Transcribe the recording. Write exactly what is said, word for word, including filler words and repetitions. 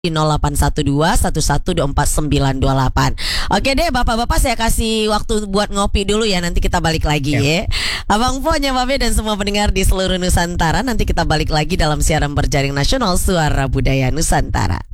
di nol delapan satu dua satu satu dua empat sembilan dua delapan. Oke deh bapak-bapak, saya kasih waktu buat ngopi dulu ya, nanti kita balik lagi ya. Abang Po, Babe dan semua pendengar di seluruh Nusantara, nanti kita balik lagi dalam siaran berjaring nasional Suara Budaya Nusantara.